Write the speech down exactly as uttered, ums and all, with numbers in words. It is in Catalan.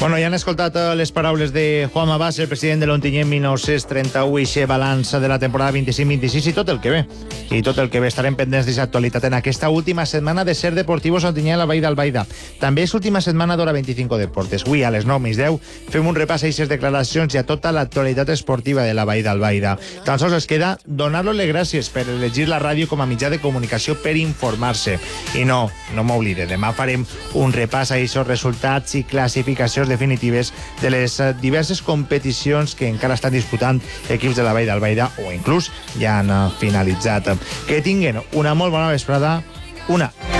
Bueno, ja han escoltat les paraules de Juanma Bas, el president de l'Ontinyent mil nou-cents trenta-u, i xe balança de la temporada vint-i-cinc vint-i-sis i tot el que ve. I tot el que ve. Estarem pendents d'actualitat en aquesta última setmana de Ser Deportivos Ontinyent a la Vall d'Albaida. També és última setmana d'Hora vint-i-cinc Deportes. Avui, a les nou menys deu, fem un repàs a aquestes declaracions i a tota l'actualitat esportiva de la Vall d'Albaida. Tan sols es queda donar-los les gràcies per elegir la ràdio com a mitjà de comunicació per informar-se. I no, no m'oblide, demà farem un repàs a aquests resultats i classificacions definitives de les diverses competicions que encara estan disputant equips de la Vall d'Albaida o inclús ja han finalitzat. Que tinguen una molt bona vesprada. Una.